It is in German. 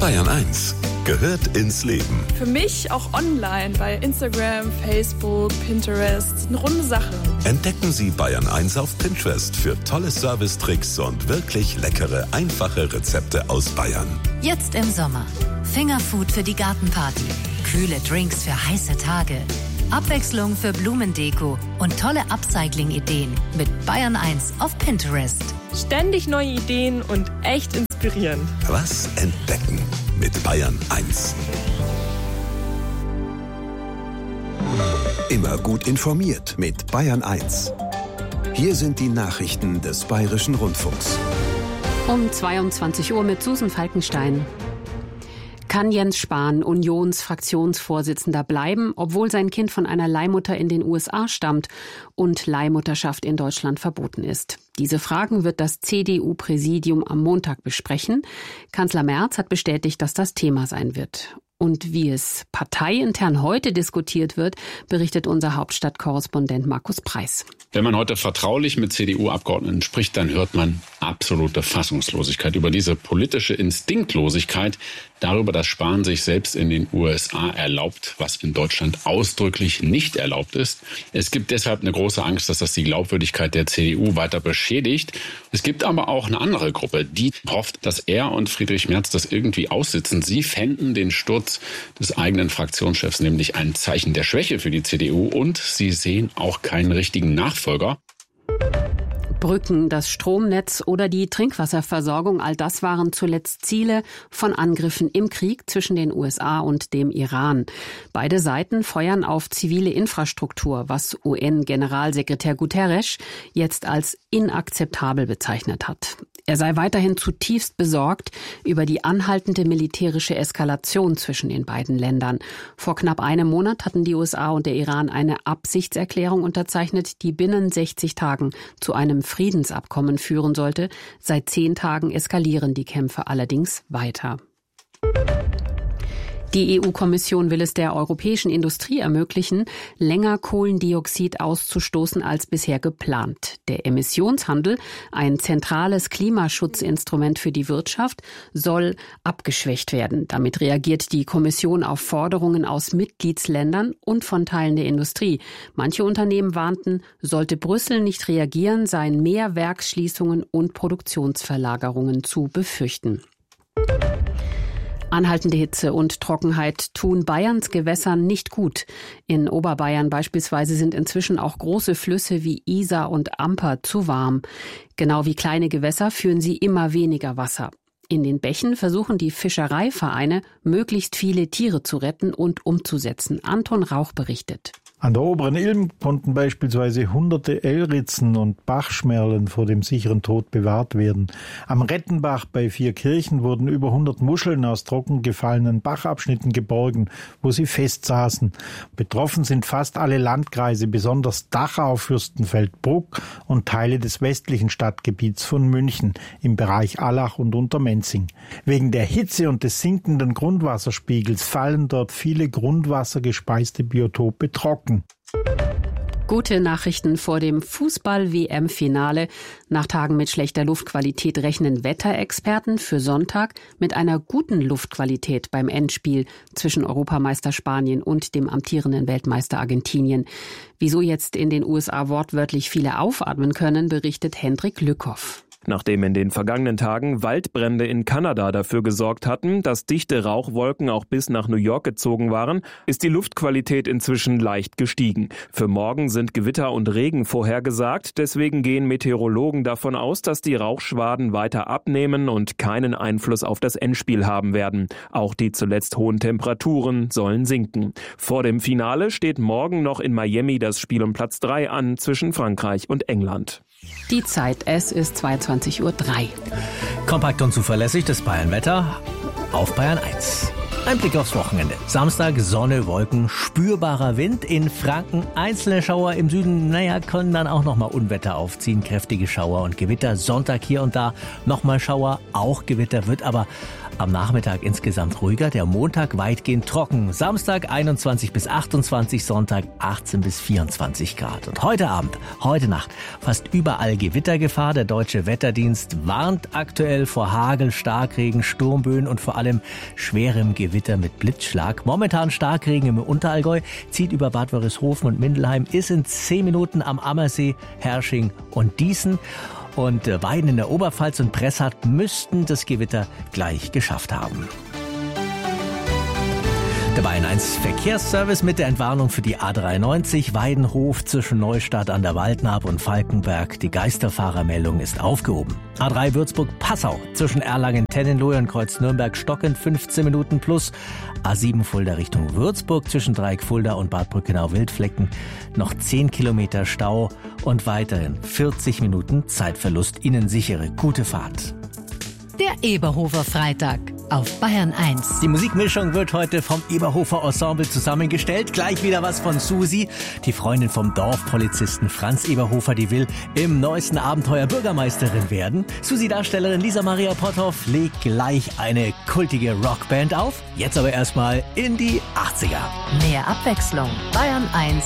Bayern 1 gehört ins Leben. Für mich auch online bei Instagram, Facebook, Pinterest. Eine runde Sache. Entdecken Sie Bayern 1 auf Pinterest für tolle Servicetricks und wirklich leckere, einfache Rezepte aus Bayern. Jetzt im Sommer. Fingerfood für die Gartenparty. Kühle Drinks für heiße Tage. Abwechslung für Blumendeko und tolle Upcycling-Ideen mit Bayern 1 auf Pinterest. Ständig neue Ideen und echt inspirierend. Was entdecken mit Bayern 1. Immer gut informiert mit Bayern 1. Hier sind die Nachrichten des Bayerischen Rundfunks. Um 22 Uhr mit Susan Falkenstein. Kann Jens Spahn Unionsfraktionsvorsitzender bleiben, obwohl sein Kind von einer Leihmutter in den USA stammt und Leihmutterschaft in Deutschland verboten ist? Diese Fragen wird das CDU-Präsidium am Montag besprechen. Kanzler Merz hat bestätigt, dass das Thema sein wird. Und wie es parteiintern heute diskutiert wird, berichtet unser Hauptstadtkorrespondent Markus Preis. Wenn man heute vertraulich mit CDU-Abgeordneten spricht, dann hört man absolute Fassungslosigkeit über diese politische Instinktlosigkeit, darüber, dass Spahn sich selbst in den USA erlaubt, was in Deutschland ausdrücklich nicht erlaubt ist. Es gibt deshalb eine große Angst, dass das die Glaubwürdigkeit der CDU weiter beschädigt. Es gibt aber auch eine andere Gruppe, die hofft, dass er und Friedrich Merz das irgendwie aussitzen. Sie fänden den Sturz des eigenen Fraktionschefs nämlich ein Zeichen der Schwäche für die CDU und sie sehen auch keinen richtigen Nachfolger. Brücken, das Stromnetz oder die Trinkwasserversorgung, all das waren zuletzt Ziele von Angriffen im Krieg zwischen den USA und dem Iran. Beide Seiten feuern auf zivile Infrastruktur, was UN-Generalsekretär Guterres jetzt als inakzeptabel bezeichnet hat. Er sei weiterhin zutiefst besorgt über die anhaltende militärische Eskalation zwischen den beiden Ländern. Vor knapp einem Monat hatten die USA und der Iran eine Absichtserklärung unterzeichnet, die binnen 60 Tagen zu einem Friedensabkommen führen sollte. Seit 10 Tagen eskalieren die Kämpfe allerdings weiter. Die EU-Kommission will es der europäischen Industrie ermöglichen, länger Kohlendioxid auszustoßen als bisher geplant. Der Emissionshandel, ein zentrales Klimaschutzinstrument für die Wirtschaft, soll abgeschwächt werden. Damit reagiert die Kommission auf Forderungen aus Mitgliedsländern und von Teilen der Industrie. Manche Unternehmen warnten, sollte Brüssel nicht reagieren, seien mehr Werksschließungen und Produktionsverlagerungen zu befürchten. Anhaltende Hitze und Trockenheit tun Bayerns Gewässern nicht gut. In Oberbayern beispielsweise sind inzwischen auch große Flüsse wie Isar und Amper zu warm. Genau wie kleine Gewässer führen sie immer weniger Wasser. In den Bächen versuchen die Fischereivereine, möglichst viele Tiere zu retten und umzusetzen. Anton Rauch berichtet. An der oberen Ilm konnten beispielsweise hunderte Elritzen und Bachschmerlen vor dem sicheren Tod bewahrt werden. Am Rettenbach bei Vierkirchen wurden über 100 Muscheln aus trocken gefallenen Bachabschnitten geborgen, wo sie festsaßen. Betroffen sind fast alle Landkreise, besonders Dachau, Fürstenfeldbruck und Teile des westlichen Stadtgebiets von München im Bereich Allach und Untermenzing. Wegen der Hitze und des sinkenden Grundwasserspiegels fallen dort viele grundwassergespeiste Biotope trocken. Gute Nachrichten vor dem Fußball-WM-Finale. Nach Tagen mit schlechter Luftqualität rechnen Wetterexperten für Sonntag mit einer guten Luftqualität beim Endspiel zwischen Europameister Spanien und dem amtierenden Weltmeister Argentinien. Wieso jetzt in den USA wortwörtlich viele aufatmen können, berichtet Hendrik Lückhoff. Nachdem in den vergangenen Tagen Waldbrände in Kanada dafür gesorgt hatten, dass dichte Rauchwolken auch bis nach New York gezogen waren, ist die Luftqualität inzwischen leicht gestiegen. Für morgen sind Gewitter und Regen vorhergesagt, deswegen gehen Meteorologen davon aus, dass die Rauchschwaden weiter abnehmen und keinen Einfluss auf das Endspiel haben werden. Auch die zuletzt hohen Temperaturen sollen sinken. Vor dem Finale steht morgen noch in Miami das Spiel um Platz 3 an zwischen Frankreich und England. Die Zeit, es ist 22:03 Uhr. Kompakt und zuverlässig das Bayern-Wetter auf Bayern 1. Ein Blick aufs Wochenende. Samstag Sonne, Wolken, spürbarer Wind. In Franken einzelne Schauer, im Süden, können dann auch nochmal Unwetter aufziehen. Kräftige Schauer und Gewitter. Sonntag hier und da nochmal Schauer, auch Gewitter, wird aber am Nachmittag insgesamt ruhiger. Der Montag weitgehend trocken. Samstag 21 bis 28, Sonntag 18 bis 24 Grad. Und heute Abend, heute Nacht fast überall Gewittergefahr. Der Deutsche Wetterdienst warnt aktuell vor Hagel, Starkregen, Sturmböen und vor allem schwerem Gewitter mit Blitzschlag. Momentan Starkregen im Unterallgäu, zieht über Bad Wörishofen und Mindelheim, ist in 10 Minuten am Ammersee, Hersching und Dießen. Und Weiden in der Oberpfalz und Pressart müssten das Gewitter gleich geschafft haben. Der Bayern 1 Verkehrsservice mit der Entwarnung für die A93 Weidenhof zwischen Neustadt an der Waldnaab und Falkenberg. Die Geisterfahrermeldung ist aufgehoben. A3 Würzburg-Passau zwischen Erlangen-Tennenlohe und Kreuz-Nürnberg-Stocken 15 Minuten plus. A7 Fulda Richtung Würzburg zwischen Dreieck Fulda und Bad Brückenau-Wildflecken noch 10 Kilometer Stau und weiterhin 40 Minuten Zeitverlust. Ihnen sichere gute Fahrt. Der Eberhofer Freitag auf Bayern 1. Die Musikmischung wird heute vom Eberhofer Ensemble zusammengestellt. Gleich wieder was von Susi, die Freundin vom Dorfpolizisten Franz Eberhofer, die will im neuesten Abenteuer Bürgermeisterin werden. Susi-Darstellerin Lisa Maria Potthoff legt gleich eine kultige Rockband auf. Jetzt aber erstmal in die 80er. Mehr Abwechslung. Bayern 1